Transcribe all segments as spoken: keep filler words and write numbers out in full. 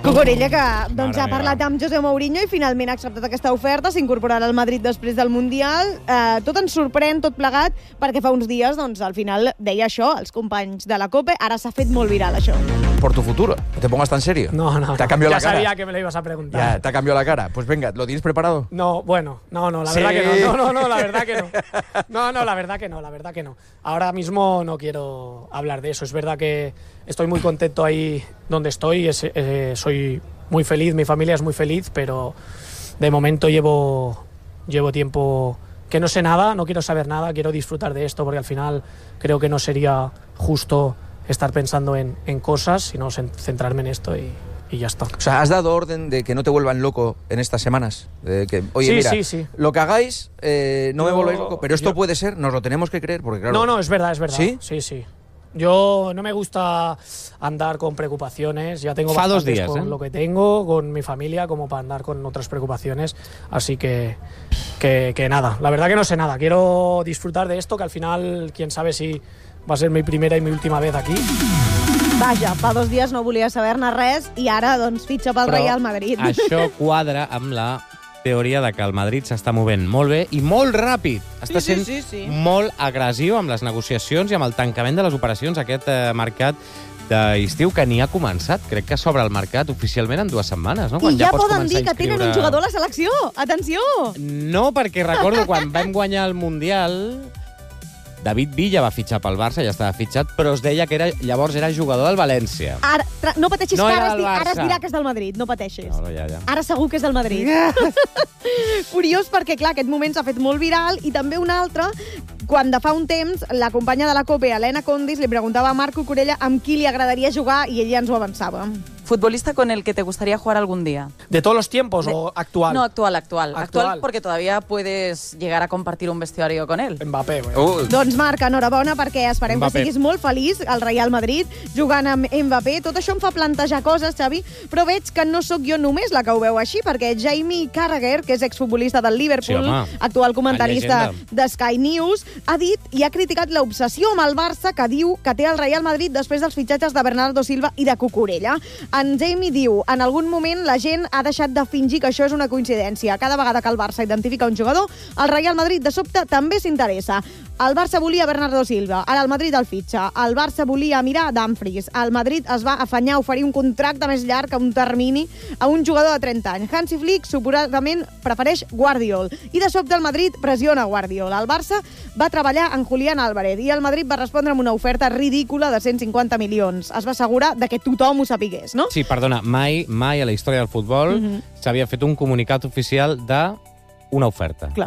Cucurella, que doncs, ha parlat amb José Mourinho i finalment ha acceptat aquesta oferta, s'incorporarà al Madrid després del Mundial. Eh, tot ens sorprèn, tot plegat, perquè fa uns dies, doncs, al final deia això, els companys de la COPE, ara s'ha fet molt viral, això. Por tu futuro. ¿Te pongas tan serio? No, no, ¿Te ha no. cambiado Ya la cara? sabía que me lo ibas a preguntar. Ya, te ha cambiado la cara. Pues venga, ¿lo tienes preparado? No, bueno, no, no, la Sí. verdad que no. No, no, no, la verdad que no. No, no, la verdad que no, la verdad que no. Ahora mismo no quiero hablar de eso. Es verdad que estoy muy contento ahí donde estoy. Es, eh, soy muy feliz, mi familia es muy feliz, pero de momento llevo, llevo tiempo que no sé nada, no quiero saber nada, quiero disfrutar de esto porque al final creo que no sería justo estar pensando en, en cosas, sino centrarme en esto y, y ya está. O sea, ¿has dado orden de que no te vuelvan loco en estas semanas? De que, oye, Sí, mira, sí, sí. lo que hagáis, eh, no me Yo- volváis loco, pero esto yo- puede ser, nos lo tenemos que creer, porque claro... No, no, es verdad, es verdad. ¿Sí? Sí, sí. Yo no me gusta andar con preocupaciones, ya tengo Fa dos bastantes días, con ¿eh? lo que tengo, con mi familia, como para andar con otras preocupaciones, así que, que, que nada, la verdad que no sé nada, quiero disfrutar de esto, que al final, quién sabe si va a ser mi primera y mi última vez aquí. Vaja, fa dos dies no volia saber-ne res i ara, doncs, fitxa pel Però Real Madrid. això quadra amb la teoria de que el Madrid s'està movent molt bé i molt ràpid. Està Sí, sí, sent sí, sí. molt agressiu amb les negociacions i amb el tancament de les operacions, aquest eh, mercat d'estiu que ni ha començat. Crec que s'obre el mercat oficialment en dues setmanes, no? I ja pots poden començar dir a que tenen un inscriure- jugador a la selecció. Atenció! No, perquè recordo quan vam guanyar el Mundial, David Villa va fitxar pel Barça, ja estava fitxat, però es deia que era, llavors era jugador del València. Ara, tra- no pateixis, No que era ara es, del di- ara es Barça. dirà que és del Madrid. No pateixis. No, no, ja, ja. Ara segur que és del Madrid. Curiós perquè, clar, aquest moment s'ha fet molt viral i també un altre, quan de fa un temps la companya de la COPE, Helena Condis, li preguntava a Marc Cucurella amb qui li agradaria jugar i ell ja ens ho avançava. ¿Futbolista con el que te gustaría jugar algún día? ¿De todos los tiempos De- o actual? No, actual, actual, actual. Actual. porque todavía puedes llegar a compartir un vestuario con él. Mbappé, güey. Uh, Doncs Marc, enhorabona perquè esperem Mbappé. que siguis molt feliç al Real Madrid jugant amb Mbappé. Tot això em fa plantejar coses, Xavi, però veig que no sóc jo només la que ho veu així, perquè Jamie Carragher, que és exfutbolista del Liverpool, Sí, home. actual comentarista Una llegenda. de Sky News, ha dit i ha criticat l'obsessió amb el Barça que diu que té el Real Madrid després dels fitxatges de Bernardo Silva i de Cucurella. En Jamie diu: en algun moment la gent ha deixat de fingir que això és una coincidència. Cada vegada que el Barça identifica un jugador, el Real Madrid de sobte també s'interessa. El Barça volia Bernardo Silva, ara el Madrid el fitxa. El Barça volia mirar Dumfries. El Madrid es va afanyar a oferir un contracte més llarg que un termini a un jugador de trenta anys. Hansi Flick suposadament prefereix Guardiol. I de sobte el Madrid pressiona Guardiol. El Barça va treballar en Julián Álvarez i el Madrid va respondre amb una oferta ridícula de cent cinquanta milions. Es va assegurar de que tothom ho sapigués, no? Sí, perdona, mai, mai a la història del futbol Mhm. s'havia fet un comunicat oficial d'una oferta. Clar.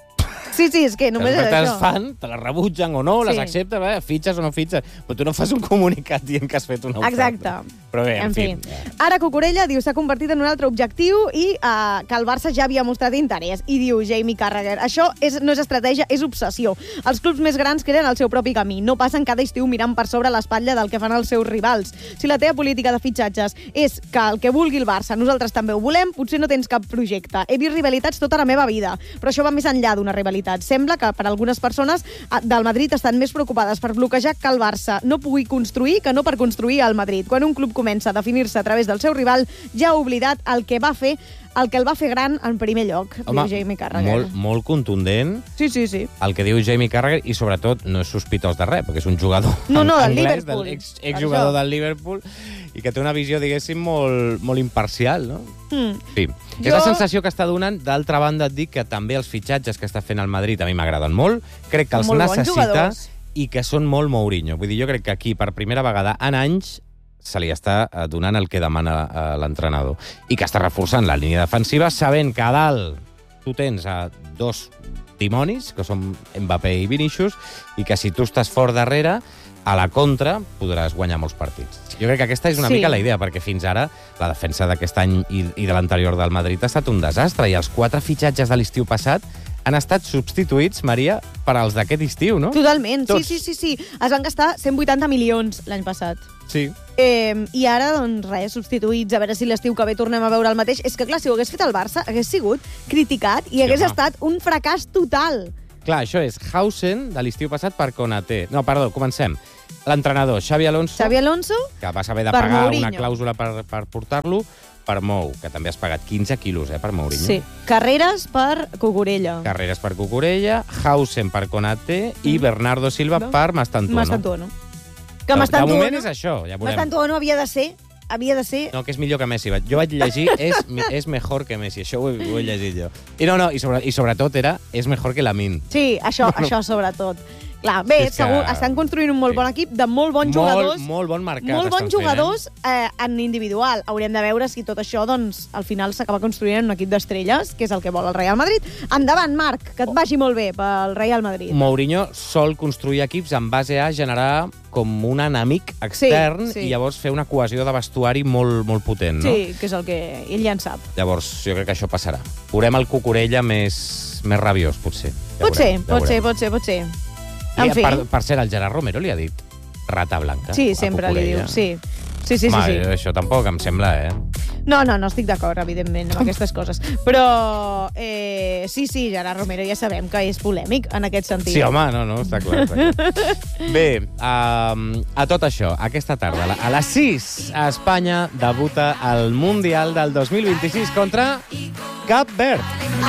Sí, sí, és que Les només és ofertes això. es fan, te les rebutgen o no, les Sí. acceptes, eh? fitxes o no fitxes, però tu no fas un comunicat dient que has fet una oferta. Exacte. Però bé, en, En fi. fi. Ara Cucurella diu s'ha convertit en un altre objectiu i uh, que el Barça ja havia mostrat interès. I diu Jamie Carragher, això és, no és estratègia, és obsessió. Els clubs més grans creen el seu propi camí. No passen cada estiu mirant per sobre l'espatlla del que fan els seus rivals. Si la teva política de fitxatges és que el que vulgui el Barça, nosaltres també ho volem, potser no tens cap projecte. He vist rivalitats tota la meva vida, però això va més enllà d'una rivalitat. Sembla que per algunes persones ah, del Madrid estan més preocupades per bloquejar que el Barça no pugui construir que no per construir el Madrid. Quan un club comença a definir-se a través del seu rival, ja ha oblidat el que va fer, el que el va fer gran en primer lloc, Home, diu Jamie Carragher. molt, molt contundent Sí, sí, sí. el que diu Jamie Carragher i sobretot no és sospitós de res, perquè és un jugador No, no, del anglès, Liverpool. del ex, Per exjugador això. del Liverpool i que té una visió, diguéssim, molt, molt imparcial, no? Mm. Sí. Jo- És la sensació que està donant. D'altra banda, et dic que també els fitxatges que està fent el Madrid a mi m'agraden molt. Crec que els Molt bons necessita jugadors. i que són molt Mourinho. Vull dir, jo crec que aquí, per primera vegada en anys, se li està eh, donant el que demana eh, l'entrenador. I que està reforçant la línia defensiva, sabent que a dalt tu tens a dos dimonis, que són Mbappé i Vinícius, i que si tu estàs fort darrere, a la contra podràs guanyar molts partits. Jo crec que aquesta és una Sí. mica la idea, perquè fins ara la defensa d'aquest any i, i de l'anterior del Madrid ha estat un desastre, i els quatre fitxatges de l'estiu passat han estat substituïts, Maria, per als d'aquest estiu, no? Totalment, sí, Tots. sí, sí, sí. Es van gastar cent vuitanta milions l'any passat. Sí. Eh, I ara, doncs, res, substituïts, a veure si l'estiu que ve tornem a veure el mateix. És que, clar, si ho hagués fet el Barça, hagués sigut criticat i Sí, hagués home. estat un fracàs total. Clar, això és Hausen de l'estiu passat per Konaté. No, perdó, comencem. L'entrenador, Xavi Alonso, Xavi Alonso, que vas haver de per pagar Mourinho. una clàusula per, per portar-lo, per Mou, que també has pagat quinze quilos, eh, per Mourinho. sí. Carreras per Cucurella. Carreras per Cucurella, Hausen per Konate i Bernardo Silva No. per Mastantuono. Mastantuono. Que De Mastantuono... moment és això, ja veurem. Mastantuono havia de ser... Havia de ser... No, que és millor que Messi. Jo vaig llegir, és, és mejor que Messi. Això ho he, ho he llegit jo. I no, no, i, sobre, i sobretot era, és mejor que Lamine. Sí, això, Bueno. això sobretot. Clar, bé, És que- segur, estan construint un molt sí. bon equip de molt bons jugadors. Molt, molt bon mercat molt bons estan jugadors eh, en individual. Haurem de veure si tot això, doncs, al final s'acaba construint en un equip d'estrelles, que és el que vol el Real Madrid. Endavant, Marc, que et vagi molt bé pel Real Madrid. fent. Mourinho sol construir equips en base a generar com un enemic extern Sí, sí. i llavors fer una cohesió de vestuari molt, molt potent, no? Sí, que és el que ell ja en sap. Llavors, jo crec que això passarà. Veurem el Cucurella més, més rabiós, potser. Ja Pot ser, veurem, ja pot ser, veurem. pot ser, pot ser. Li- En fi, Per, per cert, el Gerard Romero li ha dit rata blanca. sí, a sempre li Cucurella. diu, sí. Sí, sí, sí, Home, sí. això tampoc em sembla, eh? No, no, no estic d'acord, evidentment, amb aquestes coses. Però, eh, sí, sí, Gerard Romero ja sabem que és polèmic en aquest sentit. Sí, home, no, no, està clar. Està clar. Bé, um, a tot això, aquesta tarda, a la- a les sis, a Espanya debuta el Mundial del dos mil vint-i-sis contra Cap Verd.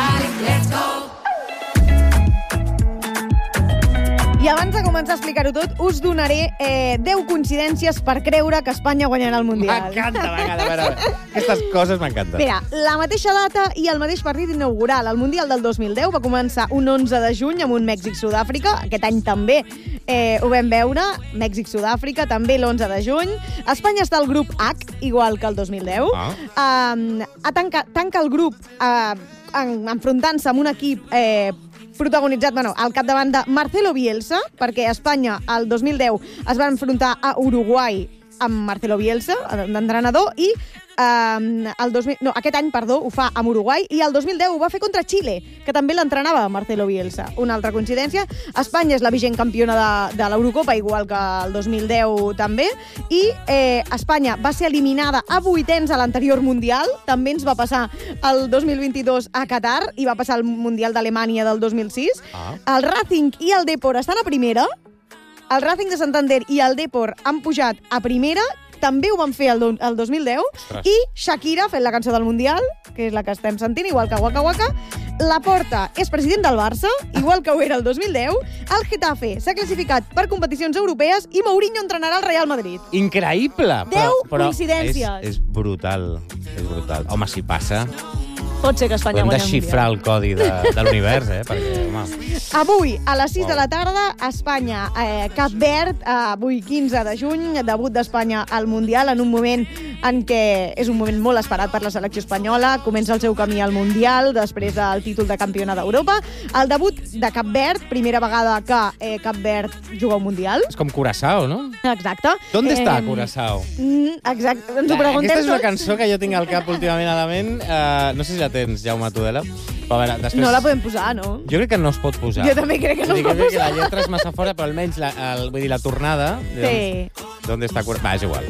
I abans de començar a explicar-ho tot, us donaré eh, deu coincidències per creure que Espanya guanyarà el Mundial. M'encanta, m'encanta. A veure, a veure, aquestes coses m'encanten. Mira, la mateixa data i el mateix partit inaugural. El Mundial del dos mil deu va començar un onze de juny amb un Mèxic-Sud-àfrica. Aquest any també eh, ho vam veure. Mèxic-Sud-àfrica, també l'onze de juny. Espanya està al grup H, igual que el dos mil deu. Ah. Um, a tanca, tanca el grup uh, en, enfrontant-se amb un equip eh, protagonitzat, bueno, al capdavant de Marcelo Bielsa, perquè Espanya el dos mil deu es va enfrontar a Uruguai amb Marcelo Bielsa, d'entrenador, i um, el dos mil, no, aquest any, perdó, ho fa amb Uruguai, i el dos mil deu ho va fer contra Xile, que també l'entrenava Marcelo Bielsa. Una altra coincidència, Espanya és la vigent campiona de, de l'Eurocopa, igual que el dos mil deu també, i eh, Espanya va ser eliminada a vuitens a l'anterior Mundial, també ens va passar el dos mil vint-i-dos a Qatar, i va passar el Mundial d'Alemanya del dos mil sis. Ah. El Racing i el Depor estan a primera, el Racing de Santander i el Depor han pujat a primera, també ho van fer el, do, el dos mil deu, Ostres. i Shakira ha fet la cançó del Mundial, que és la que estem sentint, igual que Waka Waka. Laporta és president del Barça, igual que ho era el dos mil deu. El Getafe s'ha classificat per competicions europees i Mourinho entrenarà el Real Madrid. Increïble! Deu però, però coincidències. És, és brutal, és brutal. Home, si passa, Pot ser que Espanya hem de guanyi el xifrar Mundial. el codi de, de l'univers, eh? Perquè, home... Avui, a les sis Uau. de la tarda, Espanya, eh, Cap Verd, eh, avui quinze de juny, debut d'Espanya al Mundial, en un moment en què és un moment molt esperat per la selecció espanyola, comença el seu camí al Mundial, després del títol de campiona d'Europa. El debut de Cap Verd, primera vegada que eh, Cap Verd juga un Mundial. És com Curaçao, no? Exacte. ¿Dónde Eh, està Curaçao? Mm, exacte, ens ho preguntem Aquesta és una tots. cançó que jo tinc al cap últimament a la ment. Uh, no sé si la tens, Jaume Tudela. Però a veure, després... No la podem posar, no? Jo crec que no es pot posar. Jo també crec que no Vull es dir pot crec que posar. la lletra és massa fora, però almenys la, el, vull dir, la tornada... Sí. D'on està Curaçao? Va, és igual.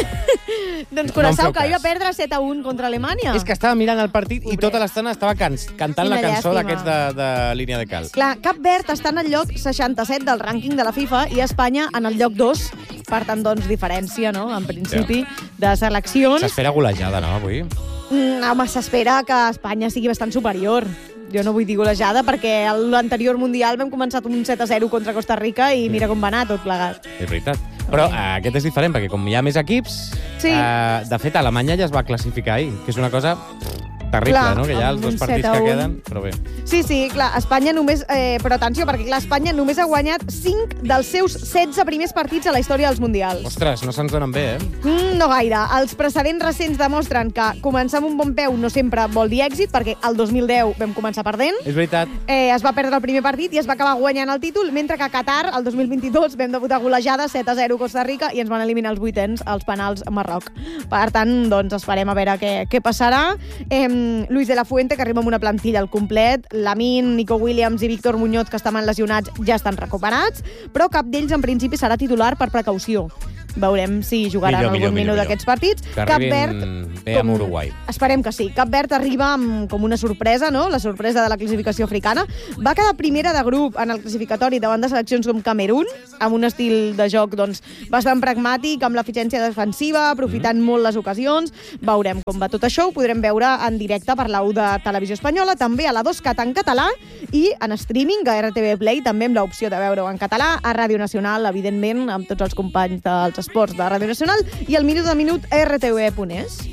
Doncs No Curaçao, em feu que ahir va cas. perdre set a un contra Alemanya. És que estava mirant el partit i Pobret. tota l'estona estava can cantant Quina la cançó llàstima. d'aquests de, de línia de cal. Clar, Cap Verd està en el lloc seixanta-set del rànquing de la FIFA i Espanya en el lloc dos. Per tant, doncs, diferència, no?, en principi, de seleccions. S'espera golejada, no, avui? Mm, home, s'espera que Espanya sigui bastant superior. Jo no vull dir golejada perquè a l'anterior Mundial vam començar amb un set a zero contra Costa Rica i mira com va anar tot plegat. És veritat. Però eh, aquest és diferent, perquè com hi ha més equips, Sí. eh, de fet, Alemanya ja es va classificar ahir, que és una cosa terrible, Clar, no?, que hi ha amb els dos un partits set a que un. queden, però bé. Sí, sí, clar, Espanya només... Eh, però atenció, perquè clar, Espanya només ha guanyat cinc dels seus setze primers partits a la història dels Mundials. Ostres, no se'ns donen bé, eh? Mm, no gaire. Els precedents recents demostren que començar amb un bon peu no sempre vol dir èxit, perquè el dos mil deu vam començar perdent, És veritat. eh, es va perdre el primer partit i es va acabar guanyant el títol, mentre que a Qatar, el dos mil vint-i-dos, vam debutar golejada set a zero Costa Rica i ens van eliminar els vuitens als penals a Marroc. Per tant, doncs esperem a veure què, què passarà. Eh, Luis de la Fuente, que arriba amb una plantilla al complet, Lamine, Nico Williams i Víctor Muñoz, que estaven lesionats, ja estan recuperats, però cap d'ells en principi serà titular per precaució. Veurem si jugaran Millor, algun millor, minut millor, d'aquests partits. Que Cap arribin Verd, bé amb Uruguai. Esperem que sí. Cap Verd arriba amb, com una sorpresa, no? La sorpresa de la classificació africana. Va quedar primera de grup en el classificatori davant de seleccions com Camerún, amb un estil de joc doncs, bastant pragmàtic, amb l'eficiència defensiva, aprofitant mm. molt les ocasions. Veurem com va tot això. Ho podrem veure en directe per la U de Televisió Espanyola, també a la dos cat en català i en streaming a R T V Play, també amb l'opció de veure-ho en català, a Ràdio Nacional, evidentment, amb tots els companys dels esports de Ràdio Nacional i el minut a minut a r t v punt es.